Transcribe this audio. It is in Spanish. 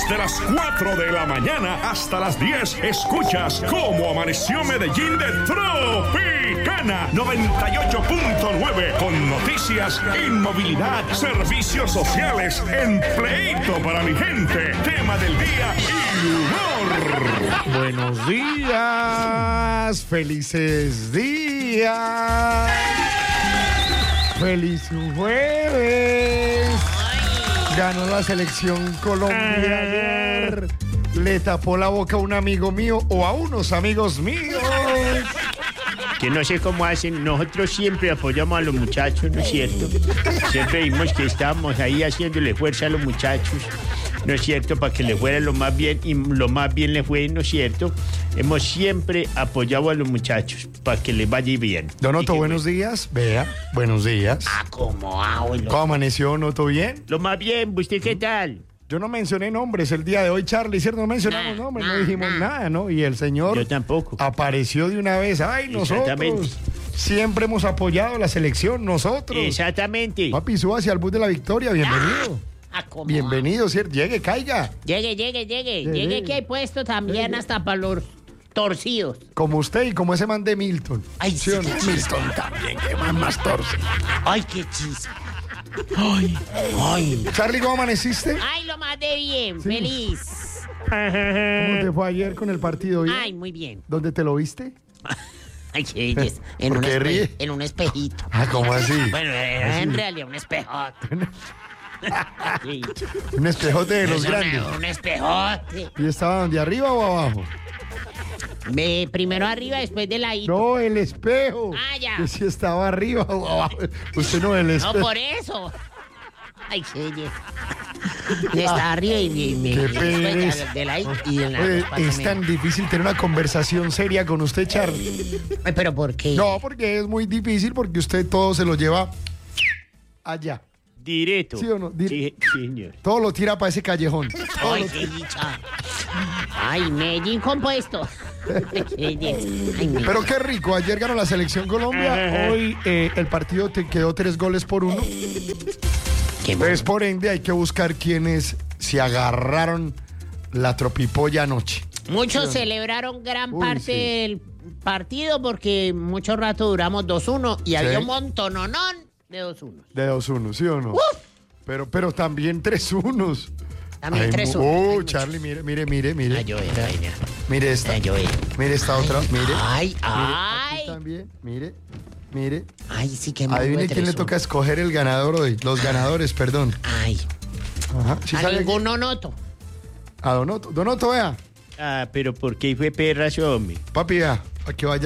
Desde las 4 de la mañana hasta las 10 escuchas Cómo Amaneció Medellín de Tropicana 98.9 con noticias, inmovilidad, servicios sociales, empleito para mi gente, tema del día y humor. Buenos días, felices días. Feliz jueves. Ganó la selección Colombia ayer. Le tapó la boca a un amigo mío o a unos amigos míos. Que no sé cómo hacen, nosotros siempre apoyamos a los muchachos, ¿no es cierto? Siempre vimos que estábamos ahí haciéndole fuerza a los muchachos, ¿no es cierto? Para que le fuera lo más bien, y lo más bien le fue, ¿no es cierto? Hemos siempre apoyado a los muchachos para que les vaya bien. Don Otto, buenos días. Vea, buenos días. ¿Cómo abuelo? ¿Cómo amaneció, Don Otto? ¿Bien? Lo más bien, ¿usted qué tal? Yo no mencioné nombres el día de hoy, Charlie, ¿cierto? No mencionamos nombres, no dijimos nada, ¿no? Y el señor Yo tampoco. apareció de una vez. Ay, Exactamente. nosotros siempre hemos apoyado a la selección, nosotros. Exactamente. Papi, suba hacia el bus de la victoria, bienvenido. ¿Cómo? Bienvenido, ¿cierto? Llegue, caiga. Llegue que hay puesto también hasta para los torcidos. Como usted y como ese man de Milton. Ay, ¿Sí o no? sí. Milton también, que man más torce. Ay, qué chis. Ay. Charlie, ¿cómo amaneciste? Ay, lo más de bien, Sí. feliz. ¿Cómo te fue ayer con el partido? ¿Bien? Ay, muy bien. ¿Dónde te lo viste? Ay, qué belleza. En, ¿Por qué ríe? en un espejito. Ah, ¿cómo así? Bueno, era en realidad un espejote. Sí. Un espejote de los Es grandes. Un espejote. ¿Y estaba donde, arriba o abajo? Primero arriba, después de la No, el espejo. Ah, ya. Que si estaba arriba o abajo. Usted no, el No, espejo. por eso. Ay, qué belleza. Está arriba y Qué después pereza. de la y en la Oye, pásame. es tan difícil tener una conversación seria con usted, Charlie. Ay, pero ¿por qué? No, porque es muy difícil porque usted todo se lo lleva allá. Directo. ¿Sí o no? Sí, señor. Todo lo tira para ese callejón. Ay, qué dicha. Ay, Medellín compuesto. Qué belleza. Ay, Medellín. Pero qué rico, ayer ganó la selección Colombia, hoy el partido te quedó 3-1. Qué Entonces, por ende, hay que buscar quienes se agarraron la tropipolla anoche. Muchos celebraron gran Uy, parte sí. del partido porque mucho rato duramos 2-1 y había Sí. un montononón de 2-1. De 2-1, ¿sí o no? Pero también 3-1. También 3-1. Oh, Ay, Charlie, mire. Ay, yo era, ay, Mire esta. ay, yo era. Mire esta otra, mire. Ay, Aquí ay. también, mire. Ay, sí que Adivine quién le toca escoger el ganador hoy. Los ganadores, perdón. Ay, Ajá. ¿Sí a sabe ninguno noto. A Don Otto. Don Otto, vea. Pero ¿por qué fue perra ese hombre? Papi, vea. Para que vaya